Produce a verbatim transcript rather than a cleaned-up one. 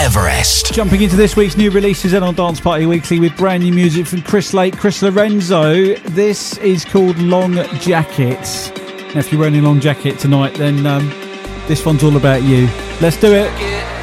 Everest. Jumping into this week's new releases and on Dance Party Weekly with brand new music from Chris Lake, Chris Lorenzo. This is called Long Jacket. Now, if you're wearing a long jacket tonight, then um, this one's all about you. Let's do it.